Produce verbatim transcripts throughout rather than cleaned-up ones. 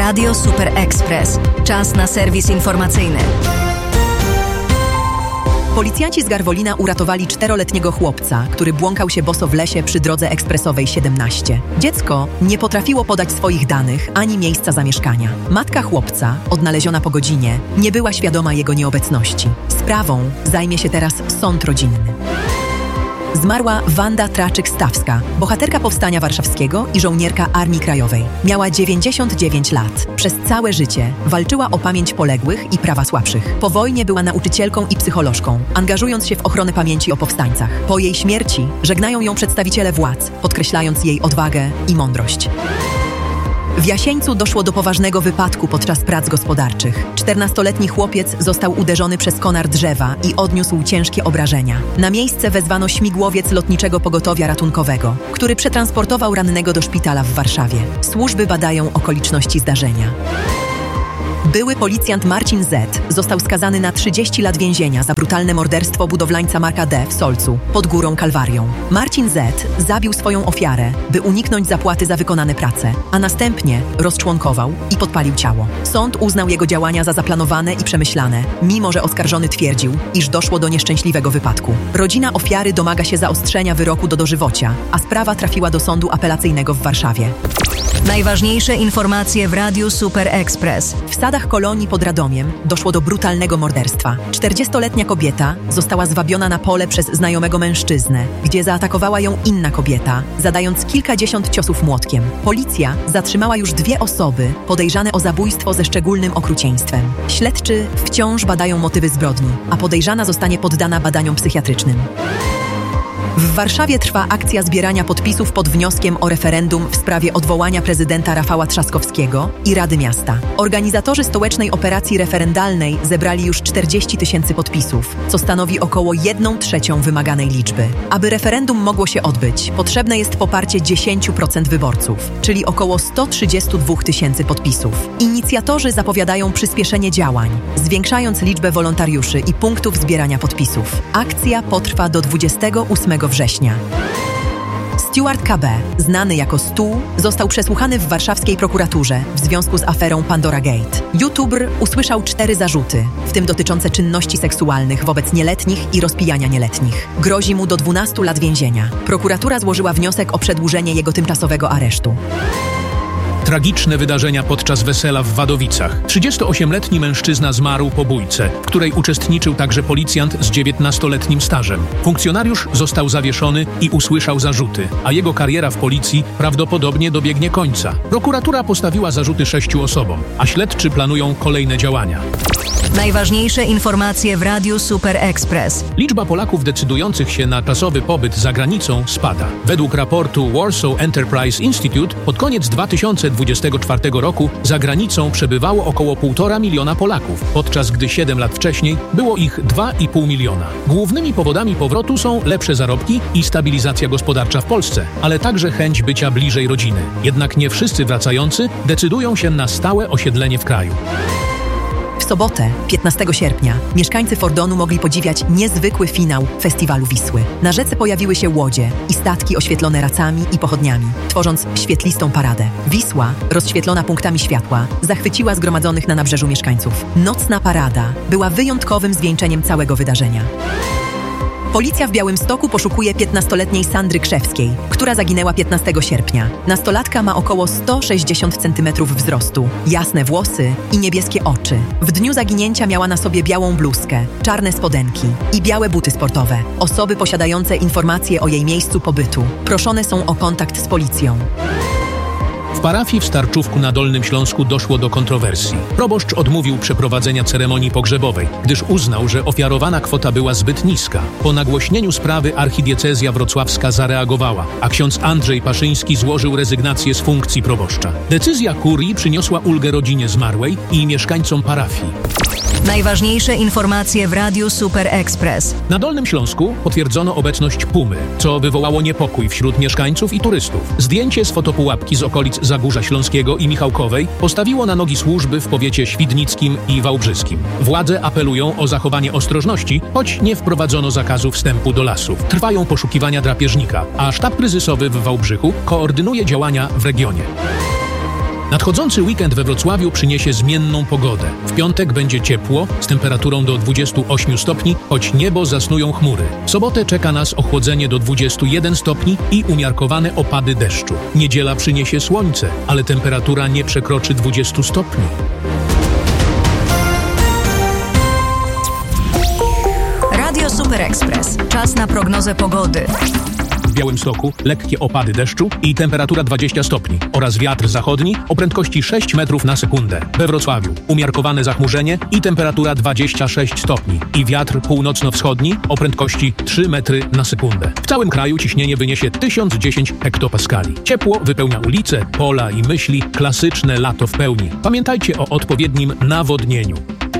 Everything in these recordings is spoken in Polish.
Radio Super Express. Czas na serwis informacyjny. Policjanci z Garwolina uratowali czteroletniego chłopca, który błąkał się boso w lesie przy drodze ekspresowej siedemnaście. Dziecko nie potrafiło podać swoich danych ani miejsca zamieszkania. Matka chłopca, odnaleziona po godzinie, nie była świadoma jego nieobecności. Sprawą zajmie się teraz sąd rodzinny. Zmarła Wanda Traczyk-Stawska, bohaterka Powstania Warszawskiego i żołnierka Armii Krajowej. Miała dziewięćdziesiąt dziewięć lat. Przez całe życie walczyła o pamięć poległych i prawa słabszych. Po wojnie była nauczycielką i psycholożką, angażując się w ochronę pamięci o powstańcach. Po jej śmierci żegnają ją przedstawiciele władz, podkreślając jej odwagę i mądrość. W Jasieńcu doszło do poważnego wypadku podczas prac gospodarczych. czternastoletni chłopiec został uderzony przez konar drzewa i odniósł ciężkie obrażenia. Na miejsce wezwano śmigłowiec Lotniczego Pogotowia Ratunkowego, który przetransportował rannego do szpitala w Warszawie. Służby badają okoliczności zdarzenia. Były policjant Marcin Z. został skazany na trzydzieści lat więzienia za brutalne morderstwo budowlańca Marka D. w Solcu, pod Górą Kalwarią. Marcin Z. zabił swoją ofiarę, by uniknąć zapłaty za wykonane prace, a następnie rozczłonkował i podpalił ciało. Sąd uznał jego działania za zaplanowane i przemyślane, mimo że oskarżony twierdził, iż doszło do nieszczęśliwego wypadku. Rodzina ofiary domaga się zaostrzenia wyroku do dożywocia, a sprawa trafiła do sądu apelacyjnego w Warszawie. Najważniejsze informacje w Radiu Super Express. W Sadach Kolonii pod Radomiem doszło do brutalnego morderstwa. czterdziestoletnia kobieta została zwabiona na pole przez znajomego mężczyznę, gdzie zaatakowała ją inna kobieta, zadając kilkadziesiąt ciosów młotkiem. Policja zatrzymała już dwie osoby podejrzane o zabójstwo ze szczególnym okrucieństwem. Śledczy wciąż badają motywy zbrodni, a podejrzana zostanie poddana badaniom psychiatrycznym. W Warszawie trwa akcja zbierania podpisów pod wnioskiem o referendum w sprawie odwołania prezydenta Rafała Trzaskowskiego i Rady Miasta. Organizatorzy stołecznej operacji referendalnej zebrali już czterdzieści tysięcy podpisów, co stanowi około jedną trzecią wymaganej liczby. Aby referendum mogło się odbyć, potrzebne jest poparcie dziesięć procent wyborców, czyli około sto trzydzieści dwa tysięcy podpisów. Inicjatorzy zapowiadają przyspieszenie działań, zwiększając liczbę wolontariuszy i punktów zbierania podpisów. Akcja potrwa do dwudziestego ósmego września. Stuart K B, znany jako Stu, został przesłuchany w warszawskiej prokuraturze w związku z aferą Pandora Gate. YouTuber usłyszał cztery zarzuty, w tym dotyczące czynności seksualnych wobec nieletnich i rozpijania nieletnich. Grozi mu do dwunastu lat więzienia. Prokuratura złożyła wniosek o przedłużenie jego tymczasowego aresztu. Tragiczne wydarzenia podczas wesela w Wadowicach. trzydziestoośmioletni mężczyzna zmarł po bójce, w której uczestniczył także policjant z dziewiętnastoletnim stażem. Funkcjonariusz został zawieszony i usłyszał zarzuty, a jego kariera w policji prawdopodobnie dobiegnie końca. Prokuratura postawiła zarzuty sześciu osobom, a śledczy planują kolejne działania. Najważniejsze informacje w Radiu Super Express. Liczba Polaków decydujących się na czasowy pobyt za granicą spada. Według raportu Warsaw Enterprise Institute pod koniec dwa tysiące dwudziestego czwartego roku za granicą przebywało około półtora miliona Polaków, podczas gdy siedem lat wcześniej było ich dwa i pół miliona. Głównymi powodami powrotu są lepsze zarobki i stabilizacja gospodarcza w Polsce, ale także chęć bycia bliżej rodziny. Jednak nie wszyscy wracający decydują się na stałe osiedlenie w kraju. W sobotę, piętnastego sierpnia, mieszkańcy Fordonu mogli podziwiać niezwykły finał Festiwalu Wisły. Na rzece pojawiły się łodzie i statki oświetlone racami i pochodniami, tworząc świetlistą paradę. Wisła, rozświetlona punktami światła, zachwyciła zgromadzonych na nabrzeżu mieszkańców. Nocna parada była wyjątkowym zwieńczeniem całego wydarzenia. Policja w Białymstoku poszukuje piętnastoletniej Sandry Krzewskiej, która zaginęła piętnastego sierpnia. Nastolatka ma około sto sześćdziesiąt centymetrów wzrostu, jasne włosy i niebieskie oczy. W dniu zaginięcia miała na sobie białą bluzkę, czarne spodenki i białe buty sportowe. Osoby posiadające informacje o jej miejscu pobytu proszone są o kontakt z policją. W parafii w Starczówku na Dolnym Śląsku doszło do kontrowersji. Proboszcz odmówił przeprowadzenia ceremonii pogrzebowej, gdyż uznał, że ofiarowana kwota była zbyt niska. Po nagłośnieniu sprawy archidiecezja wrocławska zareagowała, a ksiądz Andrzej Paszyński złożył rezygnację z funkcji proboszcza. Decyzja kurii przyniosła ulgę rodzinie zmarłej i mieszkańcom parafii. Najważniejsze informacje w Radiu Super Express. Na Dolnym Śląsku potwierdzono obecność pumy, co wywołało niepokój wśród mieszkańców i turystów. Zdjęcie z fotopułapki z okolic Zagórza Śląskiego i Michałkowej postawiło na nogi służby w powiecie świdnickim i wałbrzyskim. Władze apelują o zachowanie ostrożności, choć nie wprowadzono zakazu wstępu do lasów. Trwają poszukiwania drapieżnika, a sztab kryzysowy w Wałbrzychu koordynuje działania w regionie. Nadchodzący weekend we Wrocławiu przyniesie zmienną pogodę. W piątek będzie ciepło, z temperaturą do dwudziestu ośmiu stopni, choć niebo zasnują chmury. W sobotę czeka nas ochłodzenie do dwudziestu jeden stopni i umiarkowane opady deszczu. Niedziela przyniesie słońce, ale temperatura nie przekroczy dwudziestu stopni. Radio Super Express. Czas na prognozę pogody. W Białymstoku lekkie opady deszczu i temperatura dwadzieścia stopni oraz wiatr zachodni o prędkości sześć metrów na sekundę. We Wrocławiu umiarkowane zachmurzenie i temperatura dwadzieścia sześć stopni i wiatr północno-wschodni o prędkości trzy metry na sekundę. W całym kraju ciśnienie wyniesie tysiąc dziesięć hektopaskali. Ciepło wypełnia ulice, pola i myśli. Klasyczne lato w pełni. Pamiętajcie o odpowiednim nawodnieniu.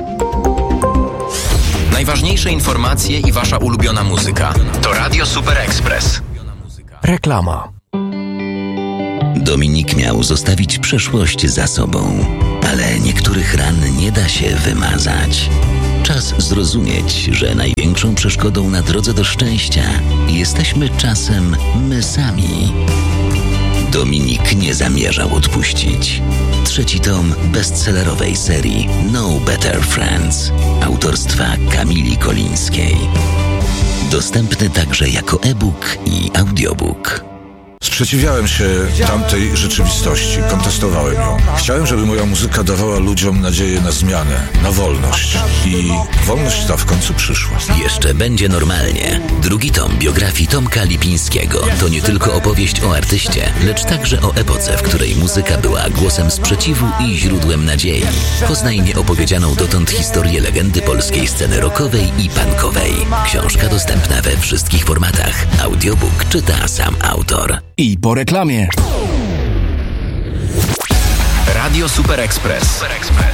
Najważniejsze informacje i wasza ulubiona muzyka. To Radio Super Express. Reklama. Dominik miał zostawić przeszłość za sobą, ale niektórych ran nie da się wymazać. Czas zrozumieć, że największą przeszkodą na drodze do szczęścia jesteśmy czasem my sami. Dominik nie zamierzał odpuścić. Trzeci tom bestsellerowej serii No Better Friends autorstwa Kamili Kolińskiej. Dostępny także jako e-book i audiobook. Sprzeciwiałem się tamtej rzeczywistości, kontestowałem ją. Chciałem, żeby moja muzyka dawała ludziom nadzieję na zmianę, na wolność. I wolność ta w końcu przyszła. Jeszcze będzie normalnie. Drugi tom biografii Tomka Lipińskiego to nie tylko opowieść o artyście, lecz także o epoce, w której muzyka była głosem sprzeciwu i źródłem nadziei. Poznaj nieopowiedzianą dotąd historię legendy polskiej sceny rockowej i punkowej. Książka dostępna we wszystkich formatach. Audiobook czyta sam autor. I po reklamie. Radio Super Express.